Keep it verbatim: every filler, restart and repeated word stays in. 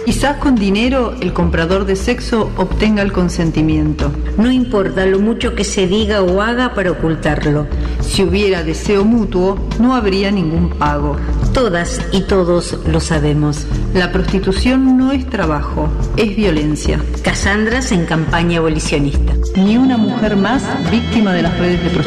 Quizás con dinero el comprador de sexo obtenga el consentimiento. No importa lo mucho que se diga o haga para ocultarlo. Si hubiera deseo mutuo, no habría ningún pago. Todas y todos lo sabemos. La prostitución no es trabajo, es violencia. Casandras en campaña abolicionista. Ni una mujer más víctima de las redes de prostitución.